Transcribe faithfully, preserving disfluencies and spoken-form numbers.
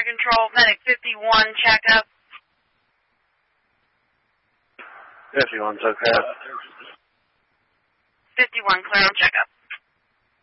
Control, Medic fifty-one, checkup. fifty-one's okay. fifty-one, clear on checkup.